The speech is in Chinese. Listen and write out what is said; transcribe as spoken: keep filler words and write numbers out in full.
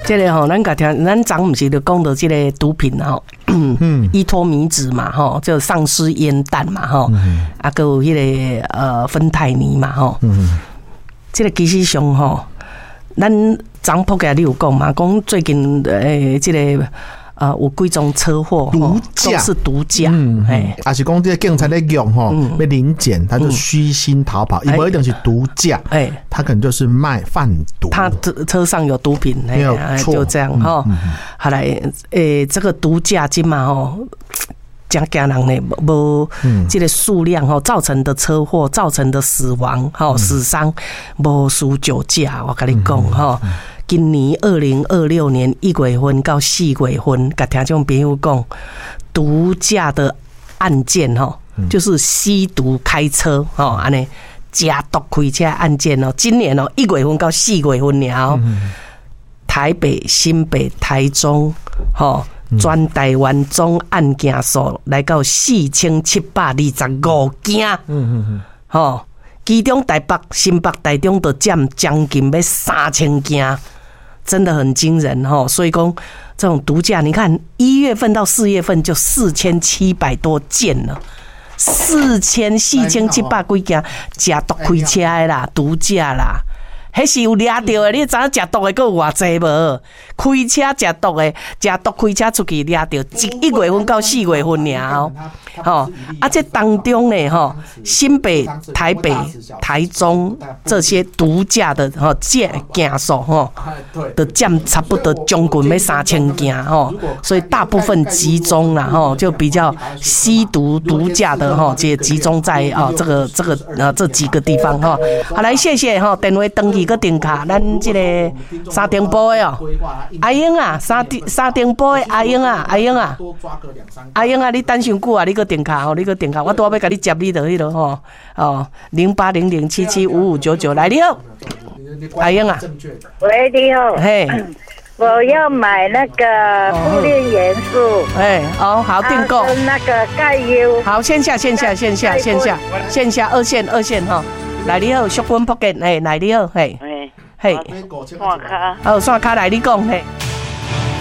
这个吼，咱甲听，咱昨毋是就讲到这个毒品吼，嗯，依托米酯嘛吼，就丧尸烟弹嘛吼，嗯、啊，还有迄、那个呃芬太尼嘛吼，嗯，这个其实上吼，咱昨扑个你有讲嘛，讲最近诶，这个。呃，有几种车祸毒驾都是毒驾， 嗯，哎，还是讲这个警察在用吼，要临检，他就虚心逃跑，也不一定是毒驾，哎，他可能就是卖贩毒， 他车上有毒品， 没有错， 就这样哈。后来，诶，这个毒驾今嘛吼。真惊人呢，无这个数量吼造成的车祸造成的死亡吼死伤，无输酒驾。我跟你讲吼，今年二零二六年一月份到四月份，甲听众朋友讲，毒驾的案件吼，就是吸毒开车吼，安尼加毒开车案件哦，今年哦一月份到四月份了，台北、新北、台中吼。全台湾总案件数来到四千七百二十五件，嗯嗯嗯，吼，其中台北、新北、台中都占将近要三千件，真的很惊人吼。所以讲这种毒驾，你看一月份到四月份就四千七百多件了，四千四千七百几件加毒开车的啦，毒驾啦。迄是有抓到的，你知影食毒的还有偌济无？开车食毒的，食毒开车出去抓到，一一月份到四月份了，吼，啊，这当中呢，吼，新北、台北、台中这些毒驾的吼件件数吼，都占差不多将近要三千件吼，所以大部分集中啦吼，就比较吸毒毒驾的吼，这集中在啊这个这个呃这几个地方哈。好，来谢谢哈，电话登记。个电卡，咱这个三重埔的哦，阿英啊，三三重埔的阿英啊，阿英啊，阿英啊，你等伤久啊，你个电卡吼，你个电卡，我拄要甲你接你到迄落吼，哦，零八零零七七五五九九，来你好，阿英啊， 喂，你好， 嘿， 我要买那个富链元素， 哎，哦，好，订购， 跟那个钙优， 好，线下线下线下线下线下二线二线哈。来你好，淑芬福建，嘿，来你好，嘿，嘿， 线卡， 哦，线卡来你讲，嘿。